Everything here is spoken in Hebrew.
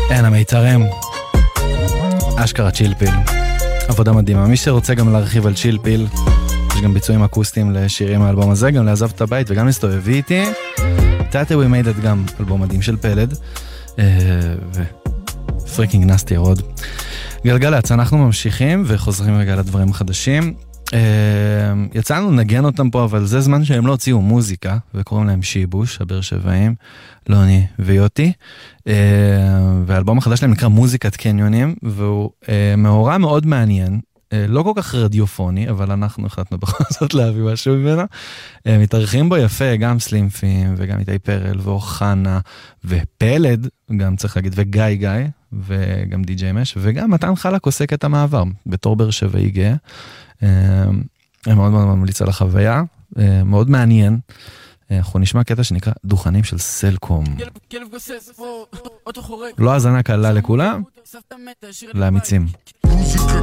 אין המיתרים. אשכרה צ'ילפיל. עבודה מדהימה. מי שרוצה גם להרחיב על צ'ילפיל, יש גם ביצועים אקוסטיים לשירים מהאלבום הזה, גם לעזוב את הבית וגם להסתובב איתי. תאטה We Made It גם אלבום מדהים של פלד. ופריקינג נסטי רוד. גלגלץ, אנחנו ממשיכים וחוזרים רגע לדברים חדשים. יצאנו לנגן אותם פה, אבל זה זמן שהם לא הוציאו מוזיקה, וקוראים להם שיבוש, הבאר שבעים, לוני ויוטי. והאלבום החדש להם נקרא מוזיקת קניונים, והוא מאורע מאוד מעניין, לא כל כך רדיופוני, אבל אנחנו החלטנו בכל זאת להביא משהו ממנו. מתארחים בו יפה, גם סלימפים, וגם איתי פרל, ואוחנה, ופלד, גם צריך להגיד, וגיא גיא, וגם די.ג'יי מש, וגם מתן חלק עוסק את המעבר, בתור באר שבעי גאה. אני מאוד מאוד ממליץ על החוויה, מאוד מעניין. אנחנו נשמע קטע שנקרא דוכנים של סלקום. לא הזנה קלה לכולם, לאמיצים.